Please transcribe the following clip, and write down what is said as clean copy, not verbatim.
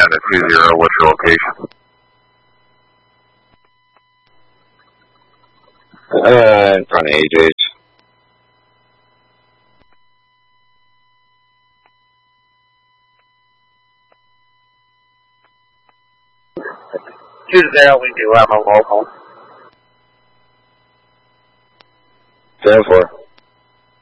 Panda 20, what's your location? In front of AJ's. Tuesday, we do have a local. 10-4.